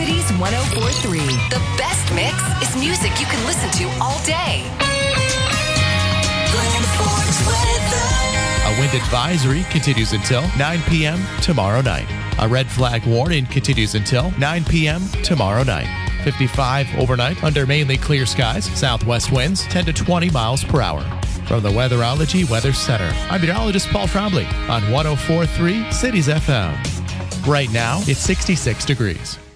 Cities 104.3. The best mix is music you can listen to all day. Glenn Ford's weather. A wind advisory continues until 9 p.m. tomorrow night. A red flag warning continues until 9 p.m. tomorrow night. 55 overnight under mainly clear skies. Southwest winds 10 to 20 miles per hour. From the Weatherology Weather Center, I'm meteorologist Paul Trombley on 104.3 Cities FM. Right now, it's 66 degrees.